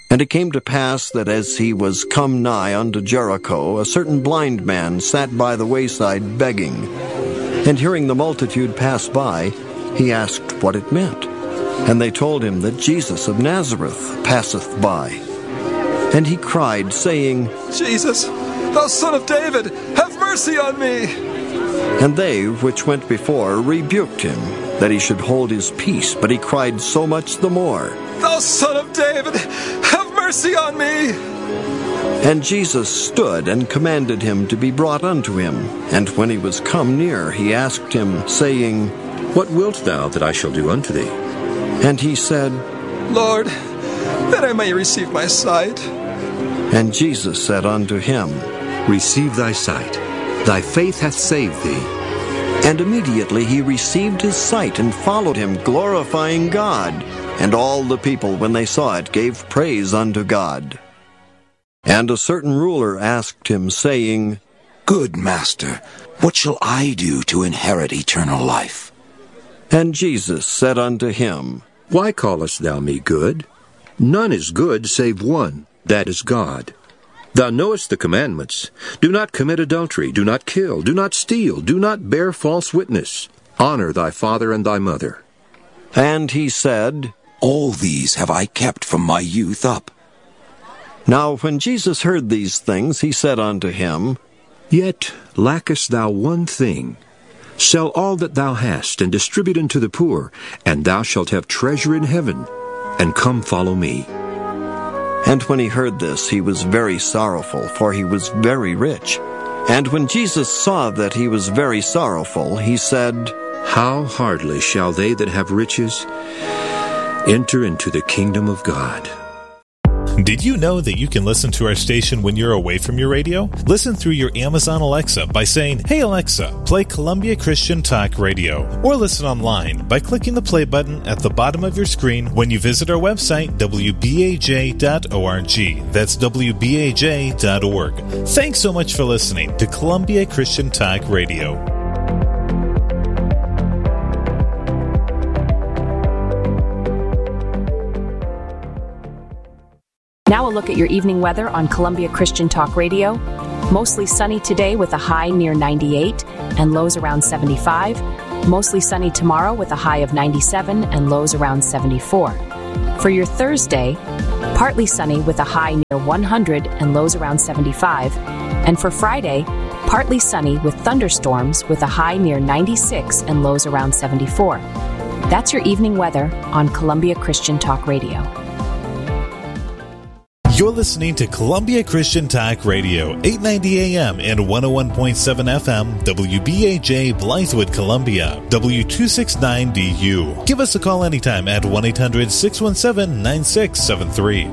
And it came to pass that as he was come nigh unto Jericho, a certain blind man sat by the wayside begging. And hearing the multitude pass by, he asked what it meant. And they told him that Jesus of Nazareth passeth by. And he cried, saying, Jesus, thou Son of David, have mercy on me. And they which went before rebuked him, that he should hold his peace. But he cried so much the more, Thou Son of David, have mercy on me. And Jesus stood and commanded him to be brought unto him. And when he was come near, he asked him, saying, What wilt thou that I shall do unto thee? And he said, Lord, that I may receive my sight. And Jesus said unto him, Receive thy sight. Thy faith hath saved thee. And immediately he received his sight and followed him, glorifying God. And all the people, when they saw it, gave praise unto God. And a certain ruler asked him, saying, Good Master, what shall I do to inherit eternal life? And Jesus said unto him, Why callest thou me good? None is good save one, that is God. Thou knowest the commandments. Do not commit adultery, do not kill, do not steal, do not bear false witness. Honor thy father and thy mother. And he said, All these have I kept from my youth up. Now when Jesus heard these things, he said unto him, Yet lackest thou one thing. Sell all that thou hast, and distribute unto the poor, and thou shalt have treasure in heaven. And come follow me. And when he heard this, he was very sorrowful, for he was very rich. And when Jesus saw that he was very sorrowful, he said, How hardly shall they that have riches enter into the kingdom of God? Did you know that you can listen to our station when you're away from your radio? Listen through your Amazon Alexa by saying, Hey Alexa, play Columbia Christian Talk Radio. Or listen online by clicking the play button at the bottom of your screen when you visit our website, wbaj.org. That's wbaj.org. Thanks so much for listening to Columbia Christian Talk Radio. Now a look at your evening weather on Columbia Christian Talk Radio. Mostly sunny today with a high near 98 and lows around 75. Mostly sunny tomorrow with a high of 97 and lows around 74. For your Thursday, partly sunny with a high near 100 and lows around 75. And for Friday, partly sunny with thunderstorms with a high near 96 and lows around 74. That's your evening weather on Columbia Christian Talk Radio. You're listening to Columbia Christian Talk Radio, 890 AM and 101.7 FM, WBAJ Blythewood, Columbia, W269BU. Give us a call anytime at 1-800-617-9673.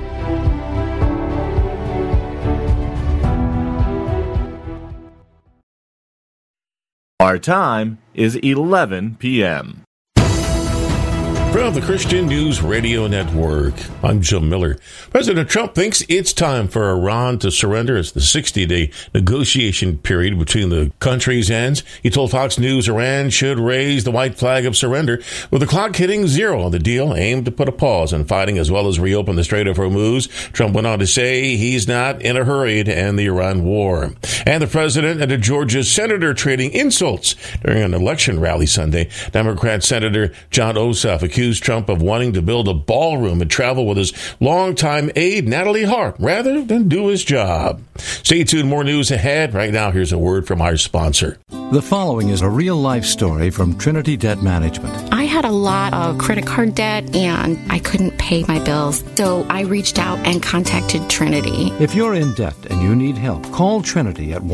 Our time is 11 p.m. From the Christian News Radio Network, I'm Joe Miller. President Trump thinks it's time for Iran to surrender as the 60-day negotiation period between the countries ends. He told Fox News Iran should raise the white flag of surrender, with the clock hitting zero on the deal aimed to put a pause in fighting as well as reopen the Strait of Hormuz. Trump went on to say he's not in a hurry to end the Iran war. And the president and a Georgia senator trading insults during an election rally Sunday. Democrat Senator John Ossoff accused Trump of wanting to build a ballroom and travel with his longtime aide, Natalie Hart, rather than do his job. Stay tuned, more news ahead. Right now, here's a word from our sponsor. The following is a real-life story from Trinity Debt Management. I had a lot of credit card debt, and I couldn't pay my bills, so I reached out and contacted Trinity. If you're in debt and you need help, call Trinity at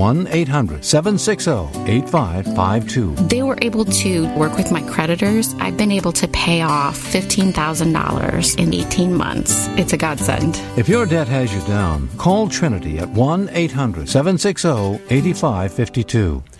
1-800-760-8552. They were able to work with my creditors. I've been able to pay off $15,000 in 18 months. It's a godsend. If your debt has you down, call Trinity at 1-800-760-8552.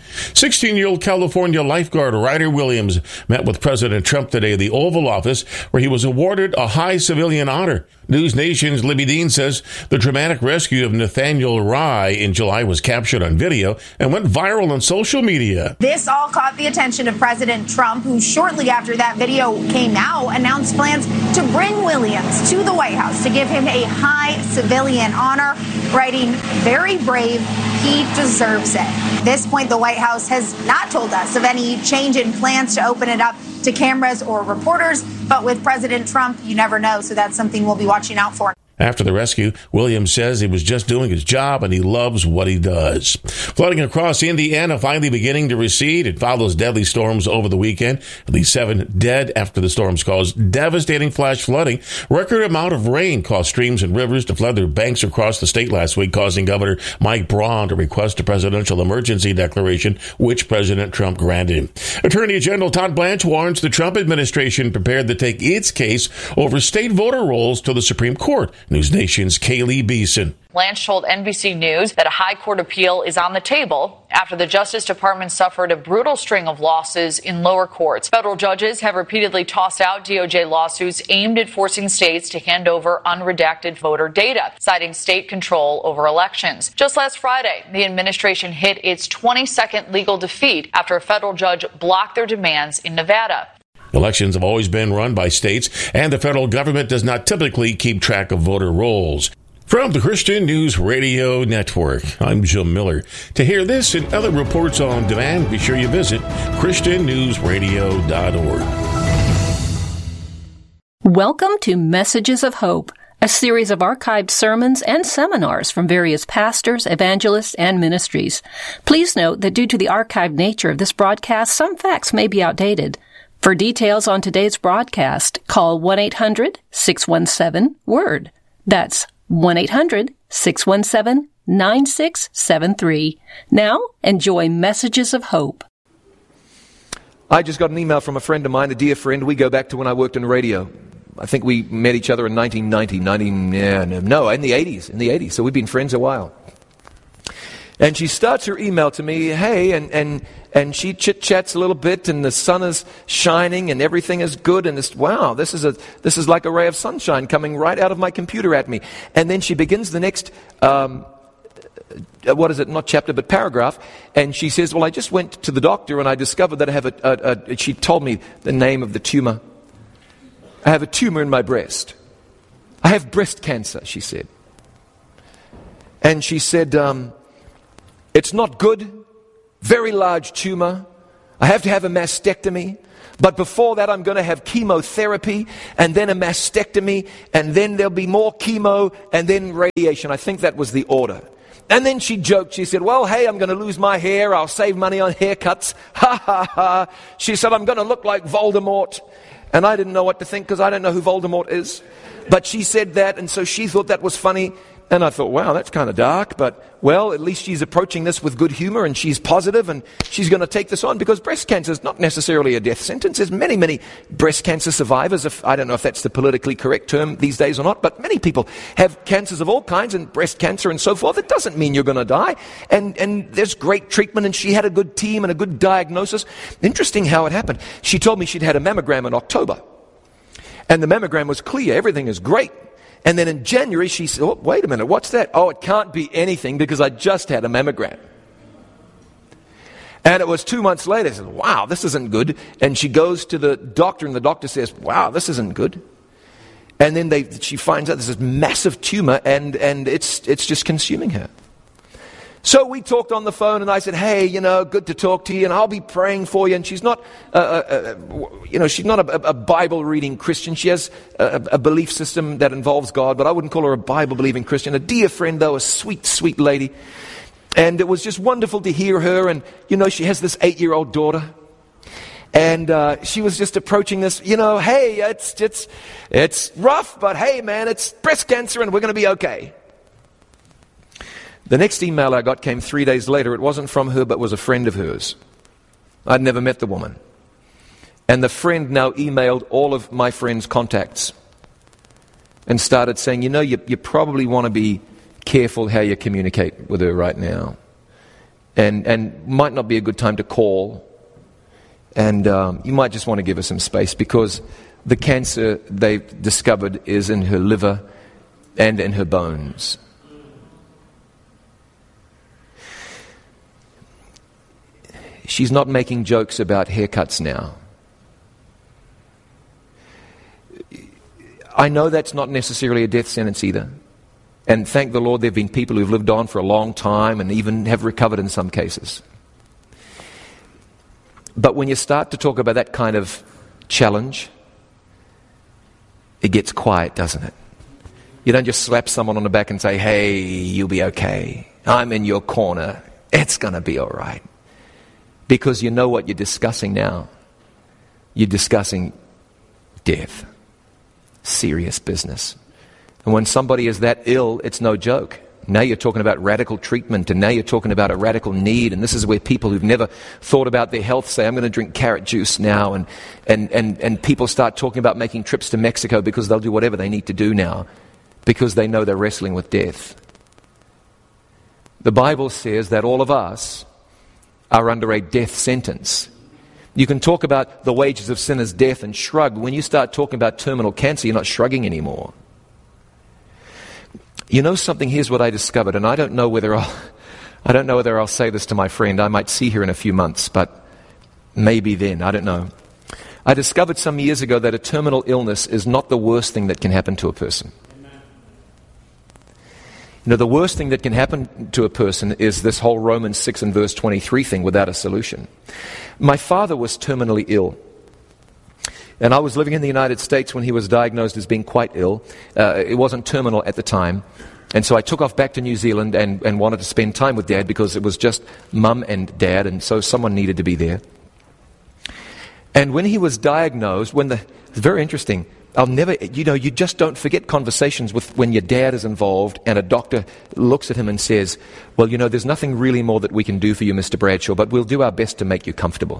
16-year-old California lifeguard Ryder Williams met with President Trump today at the Oval Office, where he was awarded a high civilian honor. News Nation's Libby Dean says the dramatic rescue of Nathaniel Rye in July was captured on video and went viral on social media. This all caught the attention of President Trump, who shortly after that video came out announced plans to bring Williams to the White House to give him a high civilian honor, writing, "Very brave, he deserves it." At this point, the White House has not told us of any change in plans to open it up to cameras or reporters, but with President Trump, you never know, so that's something we'll be watching out for. After the rescue, Williams says he was just doing his job and he loves what he does. Flooding across Indiana finally beginning to recede. It follows deadly storms over the weekend. At least 7 dead after the storms caused devastating flash flooding. Record amount of rain caused streams and rivers to flood their banks across the state last week, causing Governor Mike Braun to request a presidential emergency declaration, which President Trump granted him. Attorney General Todd Blanche warns the Trump administration prepared to take its case over state voter rolls to the Supreme Court. News Nation's Kaylee Beeson. Blanche told NBC News that a high court appeal is on the table after the Justice Department suffered a brutal string of losses in lower courts. Federal judges have repeatedly tossed out DOJ lawsuits aimed at forcing states to hand over unredacted voter data, citing state control over elections. Just last Friday, the administration hit its 22nd legal defeat after a federal judge blocked their demands in Nevada. Elections have always been run by states, and the federal government does not typically keep track of voter rolls. From the Christian News Radio Network, I'm Jim Miller. To hear this and other reports on demand, be sure you visit ChristianNewsRadio.org. Welcome to Messages of Hope, a series of archived sermons and seminars from various pastors, evangelists, and ministries. Please note that due to the archived nature of this broadcast, some facts may be outdated. For details on today's broadcast, call 1-800-617-WORD. That's 1-800-617-9673. Now, enjoy Messages of Hope. I just got an email from a friend of mine, a dear friend. We go back to when I worked in radio. I think we met each other in 1990, in the 80s. So we've been friends a while. And she starts her email to me, hey, and she chit-chats a little bit, and the sun is shining, and everything is good, and this is like a ray of sunshine coming right out of my computer at me. And then she begins the next, not chapter, but paragraph, and she says, well, I just went to the doctor, and I discovered that I have she told me the name of the tumor. I have a tumor in my breast. I have breast cancer, she said. And she said, it's not good, very large tumor. I have to have a mastectomy. But before that, I'm going to have chemotherapy and then a mastectomy, and then there'll be more chemo and then radiation. I think that was the order. And then she joked. She said, well, hey, I'm going to lose my hair. I'll save money on haircuts. Ha, ha, ha. She said, I'm going to look like Voldemort. And I didn't know what to think because I don't know who Voldemort is. But she said that, and so she thought that was funny. And I thought, wow, that's kind of dark, but, well, at least she's approaching this with good humor, and she's positive, and she's going to take this on, because breast cancer is not necessarily a death sentence. There's many, many breast cancer survivors. I don't know if that's the politically correct term these days or not, but many people have cancers of all kinds, and breast cancer and so forth. It doesn't mean you're going to die. And there's great treatment, and she had a good team and a good diagnosis. Interesting how it happened. She told me she'd had a mammogram in October, and the mammogram was clear. Everything is great. And then in January, she said, oh, wait a minute, what's that? Oh, it can't be anything because I just had a mammogram. And it was 2 months later. I said, wow, this isn't good. And she goes to the doctor, and the doctor says, wow, this isn't good. And then she finds out there's this massive tumor, and it's just consuming her. So we talked on the phone, and I said, hey, good to talk to you, and I'll be praying for you. And she's not, she's not a Bible-reading Christian. She has a belief system that involves God, but I wouldn't call her a Bible-believing Christian. A dear friend, though, a sweet, sweet lady. And it was just wonderful to hear her. And, she has this 8-year-old daughter. And she was just approaching this, hey, it's rough, but hey, man, it's breast cancer, and we're going to be okay. The next email I got came 3 days later. It wasn't from her, but was a friend of hers. I'd never met the woman. And the friend now emailed all of my friend's contacts and started saying, you probably want to be careful how you communicate with her right now. and might not be a good time to call. And you might just want to give her some space, because the cancer they've discovered is in her liver and in her bones. She's not making jokes about haircuts now. I know that's not necessarily a death sentence either. And thank the Lord, there have been people who've lived on for a long time and even have recovered in some cases. But when you start to talk about that kind of challenge, it gets quiet, doesn't it? You don't just slap someone on the back and say, hey, you'll be okay. I'm in your corner. It's going to be all right. Because you know what you're discussing now. You're discussing death. Serious business. And when somebody is that ill, it's no joke. Now you're talking about radical treatment, and now you're talking about a radical need, and this is where people who've never thought about their health say, I'm going to drink carrot juice now, and people start talking about making trips to Mexico because they'll do whatever they need to do now because they know they're wrestling with death. The Bible says that all of us are under a death sentence. You can talk about the wages of sin is death and shrug. When you start talking about terminal cancer, you're not shrugging anymore. You know something? Here's what I discovered, and I don't know whether I'll say this to my friend. I might see her in a few months, but maybe then. I don't know. I discovered some years ago that a terminal illness is not the worst thing that can happen to a person. You know, the worst thing that can happen to a person is this whole Romans 6 and verse 23 thing without a solution. My father was terminally ill. And I was living in the United States when he was diagnosed as being quite ill. It wasn't terminal at the time. And so I took off back to New Zealand and wanted to spend time with Dad because it was just Mum and Dad, and so someone needed to be there. And when he was diagnosed, it's very interesting. You just don't forget conversations when your dad is involved and a doctor looks at him and says, well, there's nothing really more that we can do for you, Mr. Bradshaw, but we'll do our best to make you comfortable.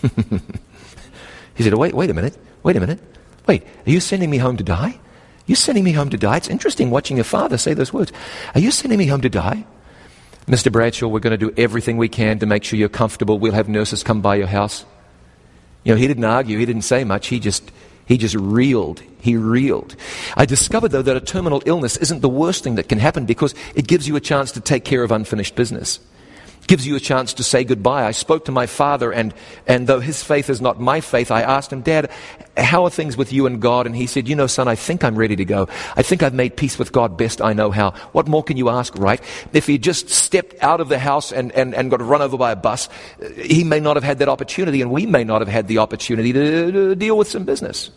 He said, wait a minute. Wait, are you sending me home to die? You sending me home to die? It's interesting watching your father say those words. Are you sending me home to die? Mr. Bradshaw, we're going to do everything we can to make sure you're comfortable. We'll have nurses come by your house. He didn't argue. He didn't say much. He just reeled. He reeled. I discovered, though, that a terminal illness isn't the worst thing that can happen because it gives you a chance to take care of unfinished business. It gives you a chance to say goodbye. I spoke to my father, and though his faith is not my faith, I asked him, Dad, how are things with you and God? And he said, son, I think I'm ready to go. I think I've made peace with God best I know how. What more can you ask, right? If he just stepped out of the house and got run over by a bus, he may not have had that opportunity, and we may not have had the opportunity to deal with some business.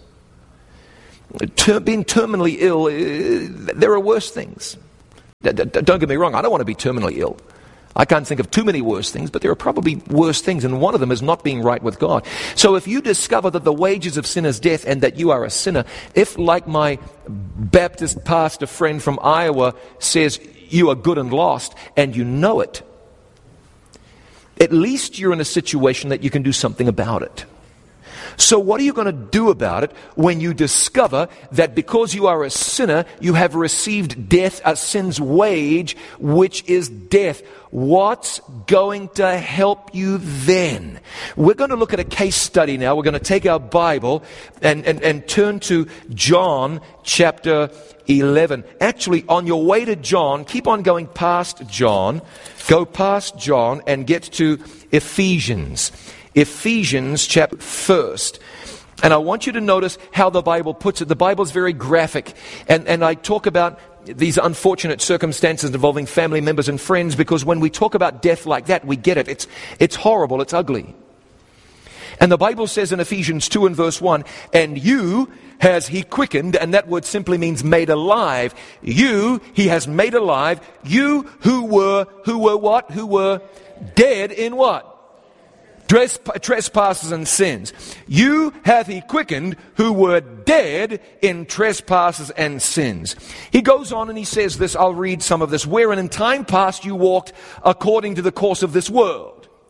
Being terminally ill, there are worse things. Don't get me wrong, I don't want to be terminally ill. I can't think of too many worse things, but there are probably worse things, and one of them is not being right with God. So if you discover that the wages of sin is death and that you are a sinner, if, like my Baptist pastor friend from Iowa says, you are good and lost, and you know it, at least you're in a situation that you can do something about it. So what are you going to do about it when you discover that because you are a sinner, you have received death, a sin's wage, which is death? What's going to help you then? We're going to look at a case study now. We're going to take our Bible and turn to John chapter 11. Actually, on your way to John, keep on going past John. Go past John and get to Ephesians. Ephesians chapter 1st. And I want you to notice how the Bible puts it. The Bible is very graphic. And I talk about these unfortunate circumstances involving family members and friends because when we talk about death like that, we get it. It's horrible. It's ugly. And the Bible says in Ephesians 2 and verse 1, and you has he quickened, and that word simply means made alive. You, he has made alive. You who were what? Who were dead in what? Trespasses and sins. You hath he quickened who were dead in trespasses and sins. He goes on and he says this, I'll read some of this. Wherein in time past you walked according to the course of this world,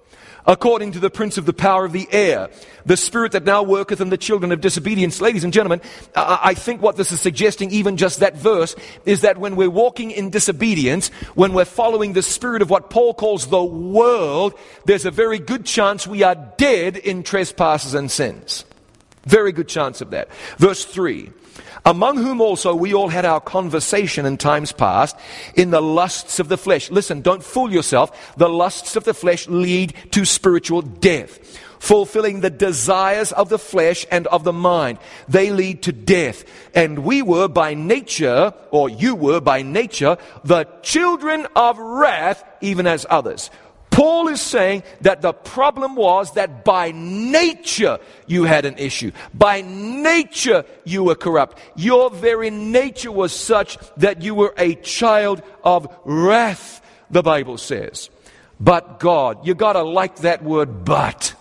according to the prince of the power of the air, the spirit that now worketh in the children of disobedience. Ladies and gentlemen, I think what this is suggesting, even just that verse, is that when we're walking in disobedience, when we're following the spirit of what Paul calls the world, there's a very good chance we are dead in trespasses and sins. Very good chance of that. Verse 3. Among whom also we all had our conversation in times past in the lusts of the flesh. Listen, don't fool yourself. The lusts of the flesh lead to spiritual death. Fulfilling the desires of the flesh and of the mind. They lead to death. And we were by nature, or you were by nature, the children of wrath, even as others. Paul is saying that the problem was that by nature you had an issue. By nature you were corrupt. Your very nature was such that you were a child of wrath, the Bible says. But God, you gotta like that word but.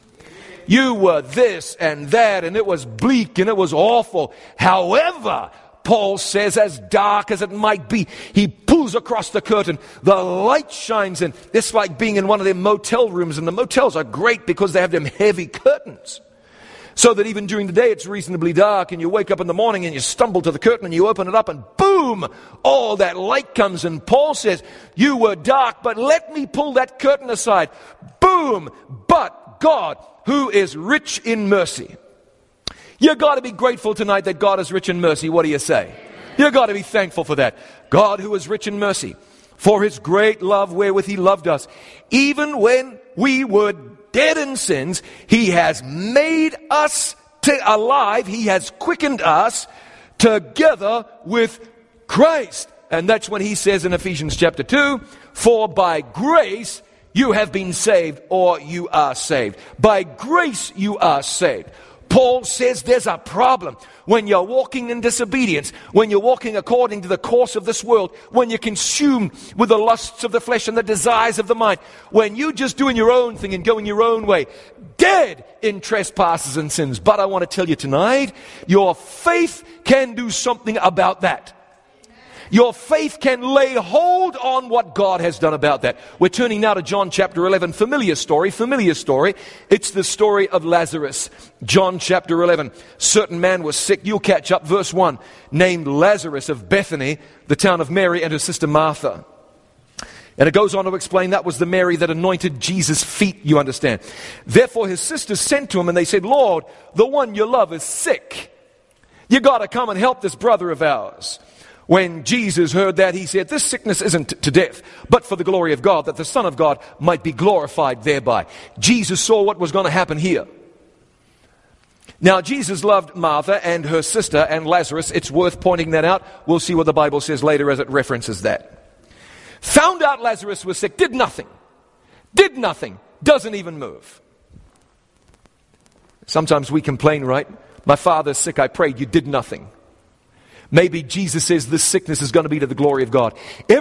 You were this and that, and it was bleak and it was awful. However, Paul says, as dark as it might be, he pulls across the curtain. The light shines in. It's like being in one of them motel rooms, and the motels are great because they have them heavy curtains. So that even during the day it's reasonably dark, and you wake up in the morning and you stumble to the curtain and you open it up and boom, all that light comes in. Paul says, you were dark, but let me pull that curtain aside. Boom, but God, who is rich in mercy. You got to be grateful tonight that God is rich in mercy. What do you say? You got to be thankful for that. God who is rich in mercy, for his great love wherewith he loved us, even when we were dead in sins, he has made us alive. He has quickened us together with Christ. And that's when he says in Ephesians chapter 2, for by grace you have been saved, or you are saved. By grace you are saved. Paul says there's a problem when you're walking in disobedience, when you're walking according to the course of this world, when you're consumed with the lusts of the flesh and the desires of the mind, when you're just doing your own thing and going your own way, dead in trespasses and sins. But I want to tell you tonight, your faith can do something about that. Your faith can lay hold on what God has done about that. We're turning now to John chapter 11. Familiar story. It's the story of Lazarus. John chapter 11. Certain man was sick. You'll catch up. Verse 1. Named Lazarus of Bethany, the town of Mary and her sister Martha. And it goes on to explain that was the Mary that anointed Jesus' feet, you understand. Therefore his sisters sent to him and they said, Lord, the one you love is sick. You got to come and help this brother of ours. When Jesus heard that, he said, this sickness isn't to death, but for the glory of God, that the Son of God might be glorified thereby. Jesus saw what was going to happen here. Now, Jesus loved Martha and her sister and Lazarus. It's worth pointing that out. We'll see what the Bible says later as it references that. Found out Lazarus was sick, did nothing, doesn't even move. Sometimes we complain, right? My father's sick, I prayed, you did nothing. Maybe Jesus says this sickness is going to be to the glory of God.